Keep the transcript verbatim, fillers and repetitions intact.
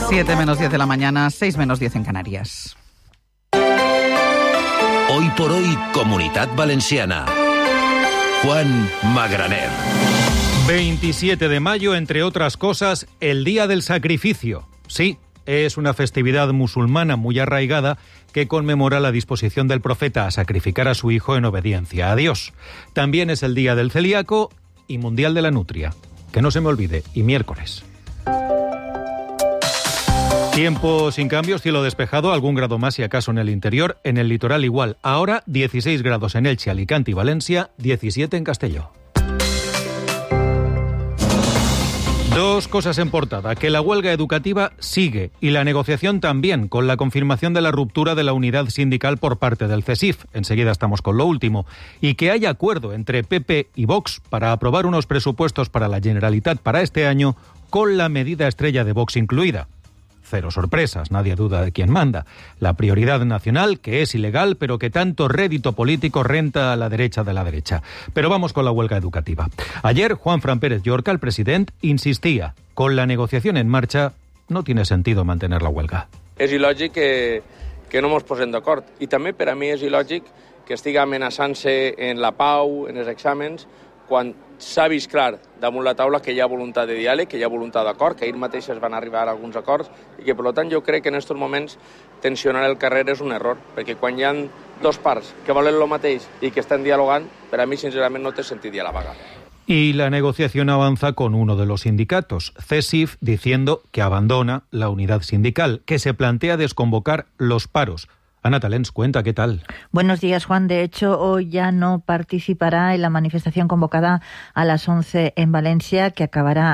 siete menos diez de la mañana, seis menos diez en Canarias. Hoy por hoy, Comunitat Valenciana. Juan Magraner. veintisiete de mayo, entre otras cosas, el Día del Sacrificio. Sí, es una festividad musulmana muy arraigada que conmemora la disposición del profeta a sacrificar a su hijo en obediencia a Dios. También es el Día del Celíaco y Mundial de la Nutria. Que no se me olvide, y miércoles. Tiempo sin cambios, cielo despejado, algún grado más si acaso en el interior, en el litoral igual. Ahora dieciséis grados en Elche, Alicante y Valencia, diecisiete en Castelló. Dos cosas en portada, que la huelga educativa sigue y la negociación también, con la confirmación de la ruptura de la unidad sindical por parte del CESIF, enseguida estamos con lo último, y que haya acuerdo entre P P y Vox para aprobar unos presupuestos para la Generalitat para este año, con la medida estrella de Vox incluida. Cero sorpresas, nadie duda de quién manda. La prioridad nacional, que es ilegal, pero que tanto rédito político renta a la derecha de la derecha. Pero vamos con la huelga educativa. Ayer, Juanfran Pérez Llorca, el presidente, insistía, con la negociación en marcha, no tiene sentido mantener la huelga. És il·lògic que, que no ens posem d'acord. I també per a mi és il·lògic que estigui amenaçant-se en la pau, en els exàmens, quan s'ha vist clar damunt la taula que hi ha voluntat de diàleg, que hi ha voluntat d'acord, que ahir mateix es van arribar a alguns acords i que, per tant, jo crec que en aquests moments tensionar el carrer és un error, perquè quan hi ha dos parts que volen el mateix i que estan dialogant, per a mi, sincerament, no té sentit ja la vaga. Y la negociación avanza con uno de los sindicatos, CESIF, diciendo que abandona la unidad sindical, que se plantea desconvocar los paros. Ana Talens, cuenta, ¿qué tal? Buenos días, Juan. De hecho, hoy ya no participará en la manifestación convocada a las once en Valencia, que acabará